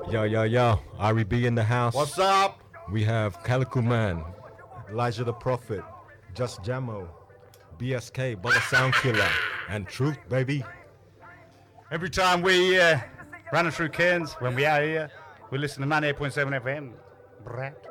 Yo, yo, yo. Ari B in the house. What's up? We have Calico Man, Elijah the Prophet, Just Jamo. BSK, Bugger Sound Killer, and Truth, baby. Every time we running through Cairns, when we are here, we listen to 98.7 FM. Brat.